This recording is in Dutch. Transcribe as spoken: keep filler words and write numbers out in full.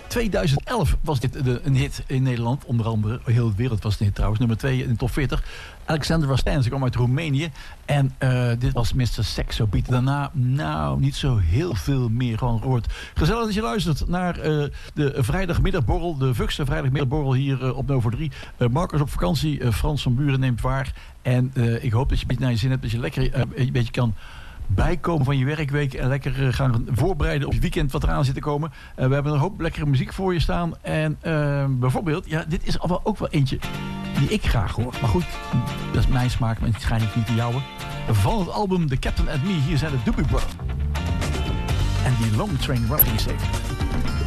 tweeduizend elf was dit de, een hit in Nederland. Onder andere, heel de wereld was het een hit trouwens. Nummer twee in de top veertig. Alexandra Stan, ze kwam uit Roemenië. En uh, dit was mister Sexo Beat. Daarna, nou, niet zo heel veel meer gewoon gehoord. Gezellig dat je luistert naar uh, de vrijdagmiddagborrel. De Vukse vrijdagmiddagborrel hier uh, op Novo drie. Uh, Marcus op vakantie. Uh, Frans van Buren neemt waar. En uh, ik hoop dat je een beetje naar je zin hebt. Dat je lekker uh, een beetje kan bijkomen van je werkweek en lekker uh, gaan voorbereiden op je weekend wat eraan zit te komen. Uh, we hebben een hoop lekkere muziek voor je staan. En uh, bijvoorbeeld, ja, dit is al wel ook wel eentje die ik graag hoor. Maar goed, dat is mijn smaak, maar waarschijnlijk niet de jouwe. Van het album The Captain and Me, hier zijn de Doobie Brothers. En die Long Train Running zeker.